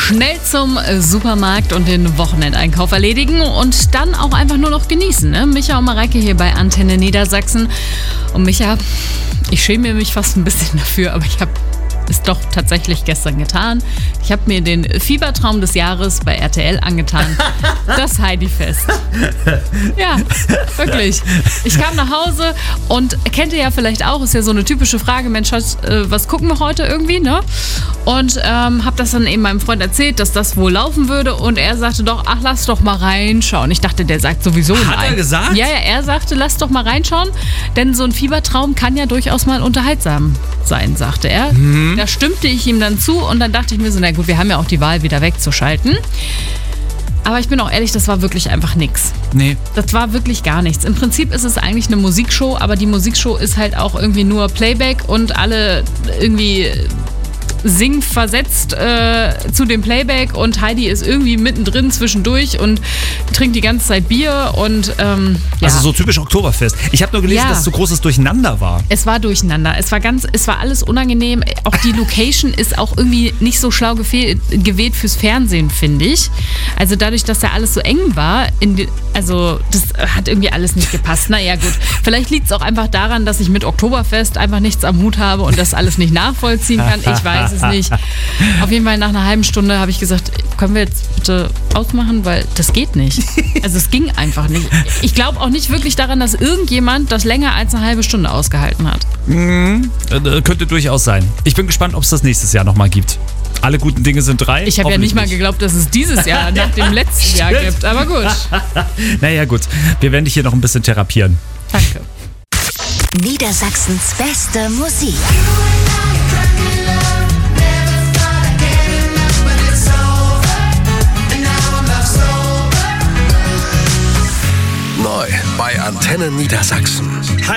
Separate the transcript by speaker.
Speaker 1: Schnell zum Supermarkt und den Wochenendeinkauf erledigen und dann auch einfach nur noch genießen. Ne? Micha und Mareike hier bei Antenne Niedersachsen. Und Micha, ich schäme mich fast ein bisschen dafür, aber ich habe es doch tatsächlich gestern getan. Ich habe mir den Fiebertraum des Jahres bei RTL angetan. Das Heidi-Fest. Ja, wirklich. Ich kam nach Hause und kennt ihr ja vielleicht auch, ist ja so eine typische Frage, Mensch, was gucken wir heute irgendwie, ne? Und habe das dann eben meinem Freund erzählt, dass das wohl laufen würde und er sagte doch, ach, lass doch mal reinschauen. Ich dachte, der sagt sowieso nein.
Speaker 2: Hat er gesagt?
Speaker 1: Ja, er sagte, lass doch mal reinschauen, denn so ein Fiebertraum kann ja durchaus mal unterhaltsam sein, sagte er. Da stimmte ich ihm dann zu und dann dachte ich mir so, na gut, wir haben ja auch die Wahl, wieder wegzuschalten. Aber ich bin auch ehrlich, das war wirklich einfach nix.
Speaker 2: Nee.
Speaker 1: Das war wirklich gar nichts. Im Prinzip ist es eigentlich eine Musikshow, aber die Musikshow ist halt auch irgendwie nur Playback und alle irgendwie singen versetzt zu dem Playback und Heidi ist irgendwie mittendrin zwischendurch und trinkt die ganze Zeit Bier und ja.
Speaker 2: Also so typisch Oktoberfest. Ich habe nur gelesen, dass es so großes Durcheinander war.
Speaker 1: Es war durcheinander. Es war alles unangenehm. Auch die Location ist auch irgendwie nicht so schlau gewählt fürs Fernsehen, finde ich. Also dadurch, dass ja alles so eng war, also das hat irgendwie alles nicht gepasst. Naja, gut. Vielleicht liegt es auch einfach daran, dass ich mit Oktoberfest einfach nichts am Hut habe und das alles nicht nachvollziehen kann. Ich weiß es nicht. Auf jeden Fall nach einer halben Stunde habe ich gesagt, können wir jetzt bitte ausmachen, weil das geht nicht. Also es ging einfach nicht. Ich glaube auch nicht wirklich daran, dass irgendjemand das länger als eine halbe Stunde ausgehalten hat.
Speaker 2: Könnte durchaus sein. Ich bin gespannt, ob es das nächstes Jahr nochmal gibt. Alle guten Dinge sind drei.
Speaker 1: Ich habe ja nicht mal geglaubt, dass es dieses Jahr nach dem letzten Jahr gibt. Aber gut.
Speaker 2: Naja gut, wir werden dich hier noch ein bisschen therapieren.
Speaker 1: Danke.
Speaker 3: Niedersachsens beste Musik.
Speaker 4: Neu bei Antenne Niedersachsen.